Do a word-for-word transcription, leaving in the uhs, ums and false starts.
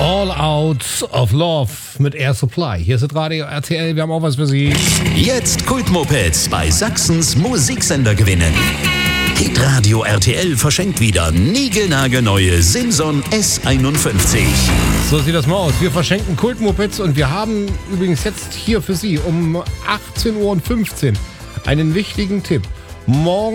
All Out of Love mit Air Supply. Hier ist das Radio R T L, wir haben auch was für Sie. Jetzt Kultmopeds bei Sachsens Musiksender gewinnen. Hitradio R T L verschenkt wieder niegelnagelneue Simson S einundfünfzig. So sieht das mal aus. Wir verschenken Kultmopeds und wir haben übrigens jetzt hier für Sie um achtzehn Uhr fünfzehn einen wichtigen Tipp. Morgen